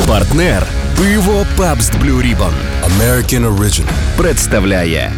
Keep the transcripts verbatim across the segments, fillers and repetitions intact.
Партнер пиво Pabst Blue Ribbon American Original представляє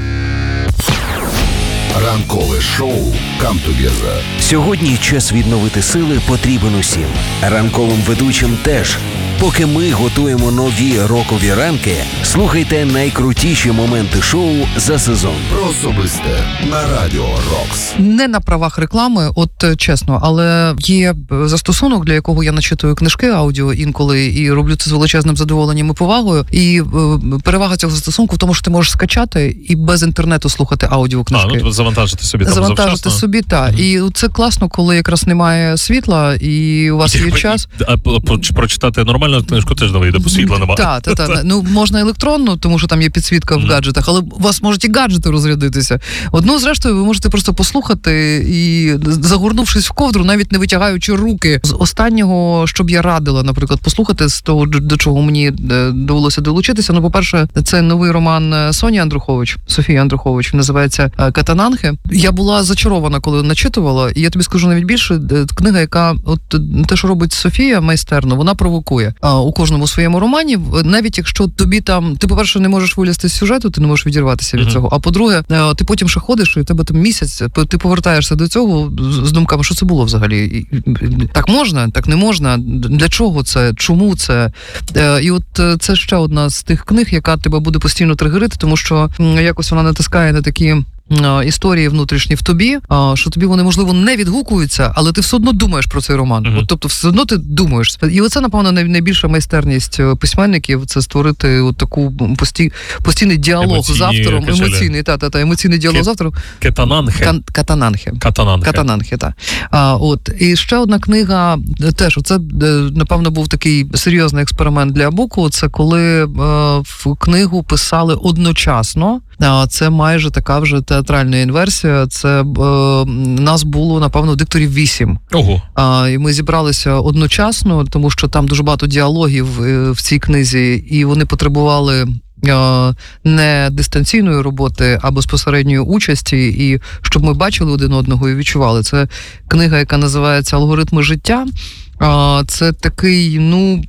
ранкове шоу «Come Together». Сьогодні час відновити сили потрібен усім. Ранковим ведучим теж. Поки ми готуємо нові рокові ранки, слухайте найкрутіші моменти шоу за сезон. Про особисте на Радіо Рокс. Не на правах реклами, от чесно, але є застосунок, для якого я начитую книжки аудіо інколи і роблю це з величезним задоволенням і повагою. І е, перевага цього застосунку в тому, що ти можеш скачати і без інтернету слухати аудіокнижки. А, ну завантажити собі там Завантажити завчасно. собі, так. Mm-hmm. І це класно, коли якраз немає світла, і у вас є час. А прочитати нормальну книжку теж не вийде, бо світла немає. Так, так, так. Ну, можна електронну, тому що там є підсвітка mm-hmm. в гаджетах, але у вас можуть і гаджети розрядитися. Одну, зрештою, ви можете просто послухати і, загорнувшись в ковдру, навіть не витягаючи руки. З останнього, що б я радила, наприклад, послухати, з того, до чого мені довелося долучитися, ну, по-перше, це новий роман Соні Андрухович, Софії Андрухович, називається «Катананхи». Я була зачарована, коли начитувала, і я тобі скажу навіть більше, книга, яка, от те, що робить Софія майстерно, вона провокує. А, у кожному своєму романі, навіть якщо тобі там, ти, по-перше, не можеш вилізти з сюжету, ти не можеш відірватися від mm-hmm. цього, а по-друге, ти потім ще ходиш, і в тебе там місяць, ти повертаєшся до цього з думками, що це було взагалі. Так можна, так не можна, для чого це, чому це. І от це ще одна з тих книг, яка тебе буде постійно тригерити, тому що якось вона натискає на такі історії внутрішні в тобі, що тобі вони, можливо, не відгукуються, але ти все одно думаєш про цей роман. Mm-hmm. От, тобто, все одно ти думаєш. І оце, напевно, найбільша майстерність письменників – це створити от таку пості, постійний діалог емоційні з автором. Качелі. Емоційний, та, та, та, емоційний діалог Ке, з автором. Катананхи. Кан, катананхи. Катананхи. Катананхи, так. А, от. І ще одна книга, теж, це, напевно, був такий серйозний експеримент для Абуку, це коли е, в книгу писали одночасно. Це майже така вже театральна інверсія. Це е, нас було, напевно, дикторів вісім. Ого. А, і ми зібралися одночасно, тому що там дуже багато діалогів е, в цій книзі, і вони потребували е, не дистанційної роботи, а безпосередньої участі, і щоб ми бачили один одного і відчували. Це книга, яка називається «Алгоритми життя». А, це такий, ну,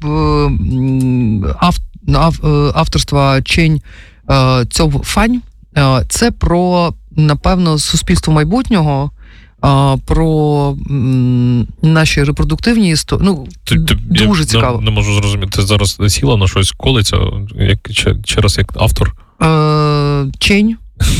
ав, ав, авторства Чень Цьов Фань. Це про, напевно, суспільство майбутнього, про наші репродуктивні історії. Ну, ти, ти, дуже я цікаво. Не, не можу зрозуміти, ти зараз сіла на щось, колиться, як, ще раз, як автор? Чень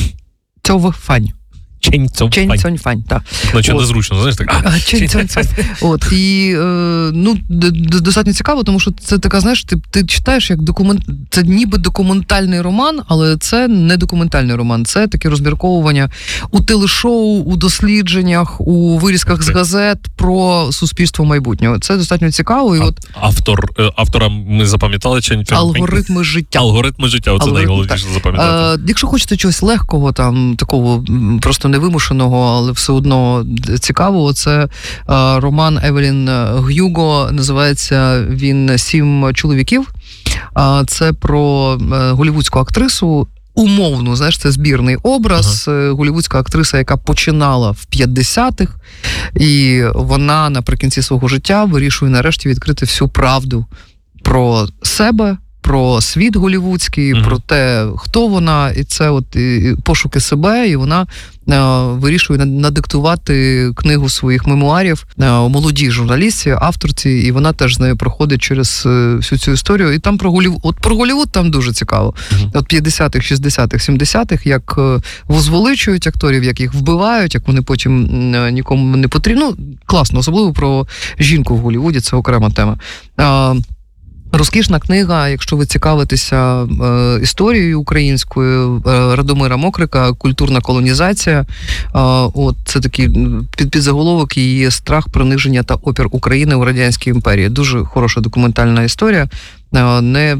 Цьов Фань. Чень Цьонь Цьонь Фань, так. Значить, незручно, знаєш, так. Чень Цьонь Фань. От, і, ну, достатньо цікаво, тому що це така, знаєш, ти, ти читаєш як документ, це ніби документальний роман, але це не документальний роман, це таке розмірковування у телешоу, у дослідженнях, у вирізках з газет про суспільство майбутнього. Це достатньо цікаво. І а, от автор, автора ми запам'ятали? Чень Цьонь «Алгоритми життя». «Алгоритми життя», оце Алгоритм, найголовніше запам'ятати. А, якщо хочете чогось легкого, там, такого просто невимушеного, але все одно цікавого. Це а, роман Евелін Г'юго, називається він «Сім чоловіків». А, це про а, голлівудську актрису, умовно, знаєш, це збірний образ, ага. голлівудська актриса, яка починала в п'ятдесятих, і вона наприкінці свого життя вирішує нарешті відкрити всю правду про себе, про світ голлівудський, mm-hmm. про те, хто вона, і це от і пошуки себе, і вона е, вирішує надиктувати книгу своїх мемуарів е, молодій журналістці, авторці, і вона теж з нею проходить через е, всю цю історію. І там про Голлівуд, от про Голлівуд там дуже цікаво. Mm-hmm. От п'ятдесятих, шістдесятих, сімдесятих, як е, возвеличують акторів, як їх вбивають, як вони потім е, нікому не потрібні. Ну, класно, особливо про жінку в Голлівуді, це окрема тема. Е, Розкішна книга, якщо ви цікавитеся е, історією українською, е, Радомира Мокрика «Культурна колонізація». Е, от це такий під, підзаголовок її «Страх, приниження та опір України у Радянській імперії». Дуже хороша документальна історія. Не,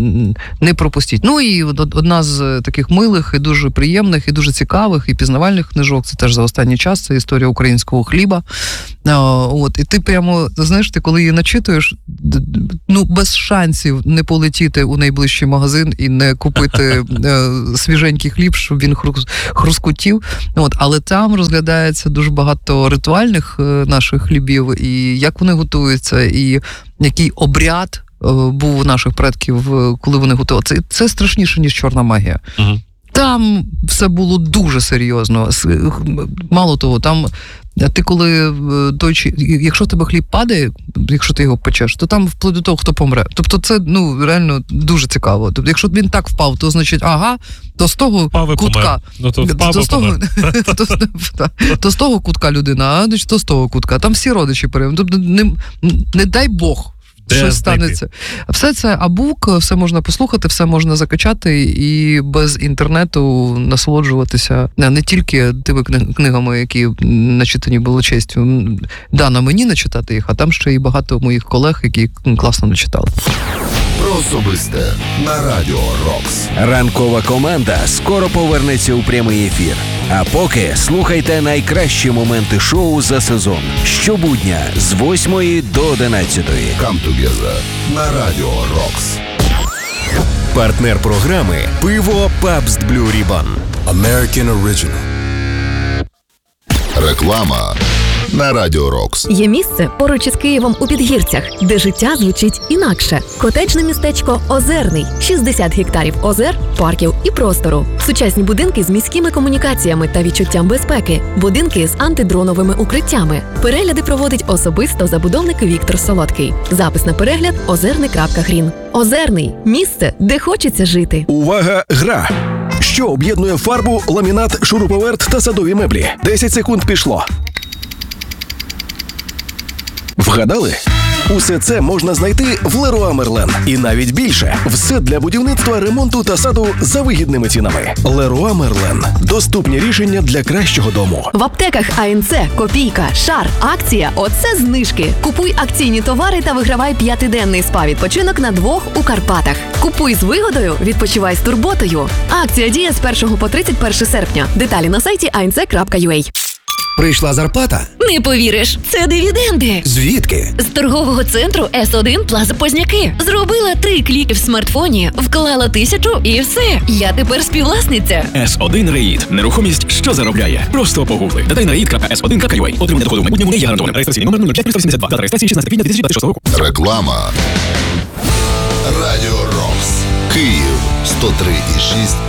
не пропустіть. Ну і одна з таких милих і дуже приємних, і дуже цікавих, і пізнавальних книжок, це теж за останній час, це історія українського хліба. От, і ти прямо, знаєш, ти коли її начитуєш, ну, без шансів не полетіти у найближчий магазин і не купити свіженький хліб, щоб він хрускотів. От, але там розглядається дуже багато ритуальних наших хлібів, і як вони готуються, і який обряд був у наших предків, коли вони готували. Це, це страшніше, ніж чорна магія. Угу. Там все було дуже серйозно. Мало того, там ти коли той, якщо в тебе хліб падає, якщо ти його печеш, то там вплоть до того, хто помре. Тобто це ну реально дуже цікаво. Тобто, якщо він так впав, то значить, ага, то з того впав і кутка, помер. Ну, то, впав то, і з того, то, то, то з того кутка людина, а то з того кутка. Там всі родичі перейдуть. Тобто не, не дай Бог. Що станеться? Все це абук, все можна послухати, все можна закачати і без інтернету насолоджуватися не тільки тими книгами, які начитані було честю. Да, на мені начитати їх, а там ще і багато моїх колег, які класно начитали. Про особисте на Радіо Рокс. Ранкова команда скоро повернеться у прямий ефір. А поки слухайте найкращі моменти шоу за сезон. Щобудня з восьмої до одинадцятої. Come together на Радіо Рокс. Партнер програми «Пиво Pabst Blue Ribbon». American Original. Реклама на Радіо Рокс. Є місце поруч із Києвом у Підгірцях, де життя звучить інакше. Котеджне містечко Озерний. шістдесят гектарів озер, парків і простору. Сучасні будинки з міськими комунікаціями та відчуттям безпеки. Будинки з антидроновими укриттями. Перегляди проводить особисто забудовник Віктор Солодкий. Запис на перегляд – озерний крапка грін. Озерний – місце, де хочеться жити. Увага, гра! Що об'єднує фарбу, ламінат, шуруповерт та садові меблі? десять секунд пішло. Вгадали? Усе це можна знайти в Леруа Мерлен. І навіть більше. Все для будівництва, ремонту та саду за вигідними цінами. Леруа Мерлен. Доступні рішення для кращого дому. В аптеках АНЦ, Копійка, Шар, акція – оце знижки. Купуй акційні товари та вигравай п'ятиденний спа-відпочинок на двох у Карпатах. Купуй з вигодою, відпочивай з турботою. Акція діє з першого по тридцять перше серпня. Деталі на сайті ей ен це крапка ю а. Прийшла зарплата? Не повіриш, це дивіденди. Звідки? З торгового центру ес один Плаза Позняки. Зробила три кліки в смартфоні, вклала тисячу і все. Я тепер співвласниця. ес один Реїд. Нерухомість, що заробляє. Просто погугли. Дай на реїд крапка ес один крапка ю а. Отримання доходу в майбутньому не є гарантованим. Реєстраційний номер нуль п'ять триста вісімдесят два. Дата реєстрації шістнадцяте квітня дві тисячі двадцять шостого року. Реклама. Радіо Рокс. Київ сто три і шість